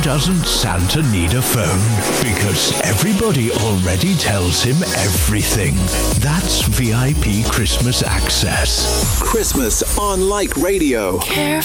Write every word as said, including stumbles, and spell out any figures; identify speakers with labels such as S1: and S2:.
S1: doesn't Santa need a phone? Because everybody already tells him everything. That's V I P Christmas access.
S2: Christmas on Like Radio.
S3: Care